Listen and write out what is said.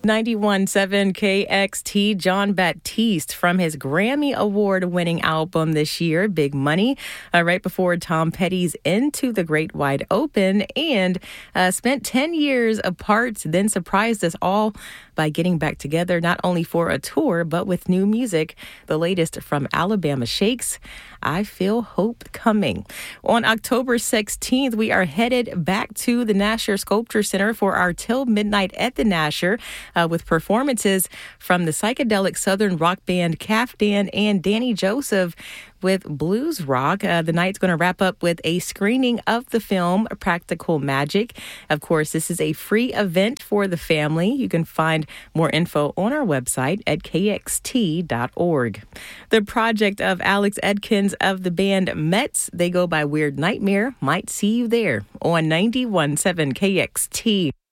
91.7 KXT, Jon Batiste from his Grammy Award-winning album this year, Big Money, right before Tom Petty's Into the Great Wide Open, and spent 10 years apart, then surprised us all by getting back together, not only for a tour, but with new music. The latest from Alabama Shakes, I Feel Hope Coming. On October 16th, we are headed back to the Nasher Sculpture Center for our Till Midnight at the Nasher, with performances from the psychedelic Southern rock band Kaftan and Danny Joseph with blues rock. The night's going to wrap up with a screening of the film Practical Magic. Of course, this is a free event for the family. You can find more info on our website at kxt.org. The project of Alex Edkins of the band Mets, they go by Weird Nightmare, might see you there on 91.7 KXT.